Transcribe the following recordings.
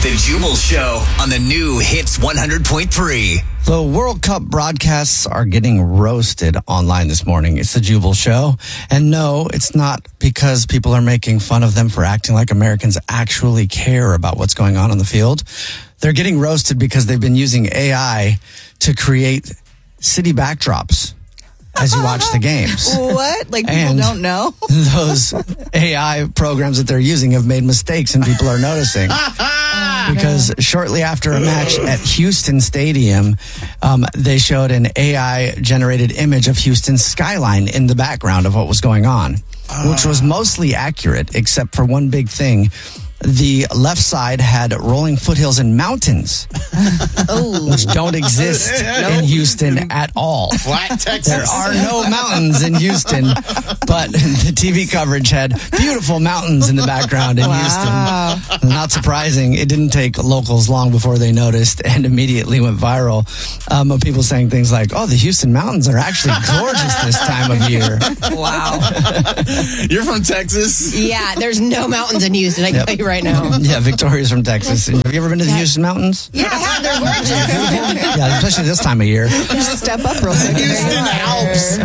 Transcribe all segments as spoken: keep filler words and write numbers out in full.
The Jubal Show on the new Hits one hundred point three. The World Cup broadcasts are getting roasted online this morning. It's the Jubal Show. And no, it's not because people are making fun of them for acting like Americans actually care about what's going on on the field. They're getting roasted because they've been using A I to create city backdrops as you watch the games. What? Like people And don't know? Those A I programs that they're using have made mistakes and people are noticing. Because shortly after a match at Houston Stadium, um, they showed an A I-generated image of Houston's skyline in the background of what was going on, which was mostly accurate, except for one big thing. The left side had rolling foothills and mountains, Oh. which don't exist in Houston at all. Flat Texas. There are no mountains in Houston, but the T V coverage had beautiful mountains in the background in Wow. Houston. Not surprising. It didn't take locals long before they noticed and immediately went viral. Um, of people saying things like, oh, the Houston mountains are actually gorgeous this time of year. Wow. You're from Texas? Yeah, there's no mountains in Houston, I can Yep. tell you right now. Yeah, Victoria's from Texas. Have you ever been to the Houston Mountains? Yeah, I have. They're gorgeous. Yeah, especially this time of year. Just step up real quick. Houston Alps.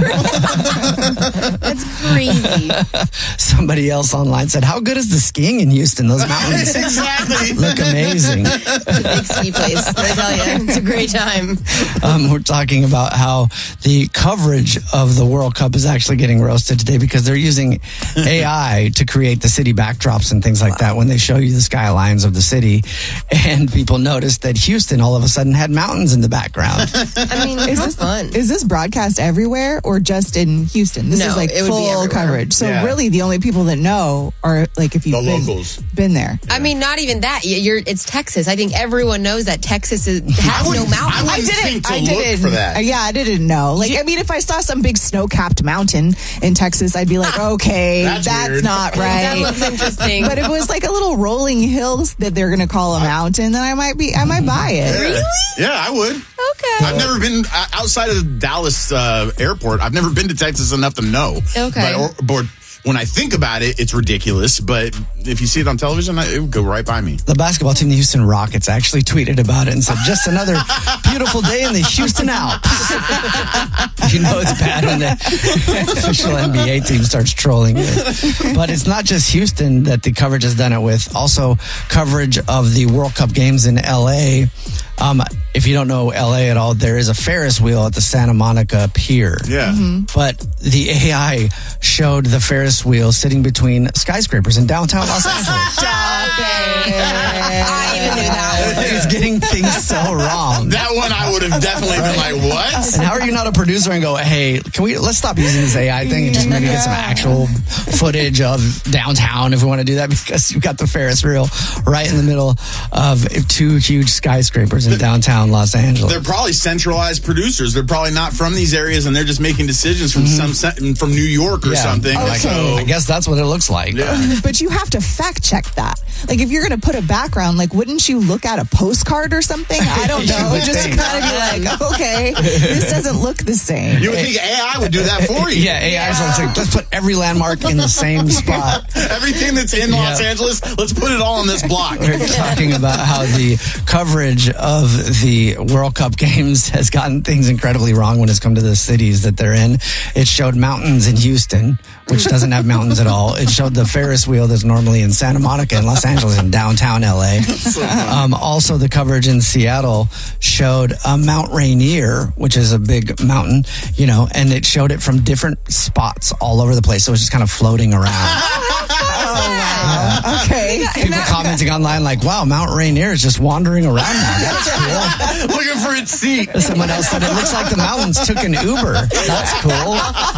That's crazy. Somebody else online said, how good is the skiing in Houston? Those mountains Exactly. look amazing. Big ski place, I tell you. It's a great time. Um, we're talking about how the coverage of the World Cup is actually getting roasted today because they're using A I to create the city backdrops and things like that when they show you the skylines of the city. And people noticed that Houston all of a sudden had mountains in the background. I mean, Is how this, fun. is this broadcast everywhere or just in Houston? This No, is like it would be full everywhere. coverage. So Yeah. really the only people that know are like if you've The been, locals. been there. I mean, not even that. Y- You're, it's Texas. I think everyone knows that Texas is, has no wouldn't- mountains. I wouldn't think to I look didn't. for that. uh, Yeah, I didn't know. Like, I mean, if I saw some big snow-capped mountain in Texas, I'd be like, okay, That's that's, weird. not right. That looks interesting. But if it was like a little rolling hills that they're going to call a mountain, then I might be, I might buy it. Really? Yeah, I would. Okay. I've never been uh, outside of the Dallas uh, airport. I've never been to Texas enough to know. Okay. But, or, but when I think about it, it's ridiculous. But if you see it on television, it would go right by me. The basketball team, the Houston Rockets, actually tweeted about it and said, just another beautiful day in the Houston Alps. You know it's bad when the official N B A team starts trolling it. But it's not just Houston that the coverage has done it with. Also, coverage of the World Cup games in L A. Um, if you don't know L A at all, there is a Ferris wheel at the Santa Monica Pier. Yeah. But the A I showed the Ferris wheel sitting between skyscrapers in downtown Los Angeles. Stop it. I even knew that one. It's getting things so wrong. That one I would have definitely been like, what? And how are you not a producer and go, hey, can we, let's stop using this A I thing and just maybe get some actual footage of downtown if we want to do that, because you've got the Ferris wheel right in the middle of two huge skyscrapers in downtown Los Angeles. They're probably centralized producers. They're probably not from these areas, and they're just making decisions from some se- from New York or Yeah. something. Okay. Like, I oh, guess that's what it looks like. yeah. But you have to fact check that. Like, if you're going to put a background, like, wouldn't you look at a postcard or something? I don't You know. would Just to think. kind of be like, okay, this doesn't look the same. You would think A I would do that for you. Yeah, A I's like, let's put every landmark in the same spot. Everything that's in Los Yeah. Angeles, let's put it all on this block. We're talking about how the coverage of the World Cup games has gotten things incredibly wrong when it's come to the cities that they're in. It showed mountains in Houston, which doesn't have mountains at all. It showed the Ferris wheel that's normally in Santa Monica and Los Angeles and downtown L A. Um, also, the coverage in Seattle showed uh, Mount Rainier, which is a big mountain, you know, and it showed it from different spots all over the place. So it was just kind of floating around. Okay. People commenting online like, wow, Mount Rainier is just wandering around now. That's cool. Looking for its seat. Someone else said it looks like the mountains took an Uber. That's cool.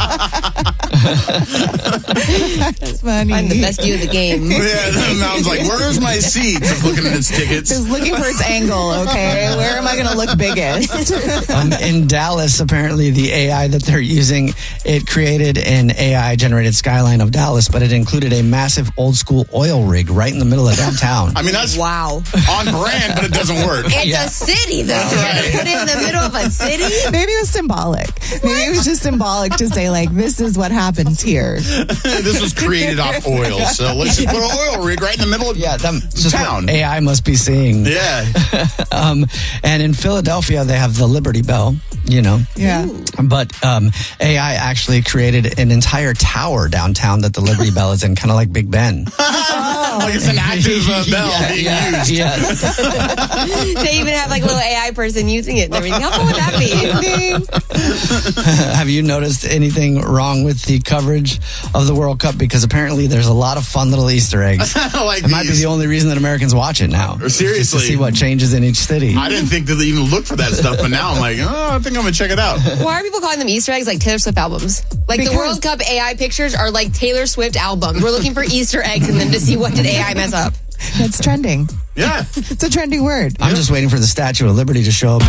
That's funny. I'm the best view of the game. Yeah, the mountain's like, where's my seat? It's looking at its tickets. Just looking for its angle, okay? Where am I going to look biggest? Um, in Dallas, apparently the A I that they're using, it created an A I-generated skyline of Dallas, but it included a massive old-school oil rig right in the middle of downtown. I mean, that's Wow. on brand, but it doesn't work. It's Yeah. a city, though. Right. Put it in the middle of a city? Maybe it was symbolic. Maybe it was just symbolic to say, like, this is what happens here. This was created off oil, so let's just put an oil rig right in the middle of Yeah, that, just town. what A I must be seeing. Yeah. Um, and in Philadelphia, they have the Liberty Bell, you know. Yeah. But um, A I actually created an entire tower downtown that the Liberty Bell is in, kind of like Big Ben. Like it's an active uh, bell Yeah, being yeah, used. yes. They even have like a little A I person using it and everything. How cool would that be? Have you noticed anything wrong with the coverage of the World Cup? Because apparently there's a lot of fun little Easter eggs. Like It might be these. the only reason that Americans watch it now. Seriously. Just to see what changes in each city. I didn't think to even look for that stuff, but now I'm like, oh, I think I'm gonna check it out. Why are people calling them Easter eggs like Taylor Swift albums? Like Because- the World Cup A I pictures are like Taylor Swift albums. We're looking for Easter eggs and then to see what did A I mess up. That's trending. Yeah. It's a trending word. I'm just waiting for the Statue of Liberty to show up.